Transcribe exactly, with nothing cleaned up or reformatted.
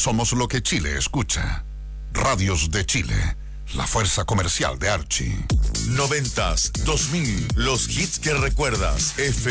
Somos lo que Chile escucha. Radios de Chile, la fuerza comercial de Archie. Noventas, dos mil, los hits que recuerdas. F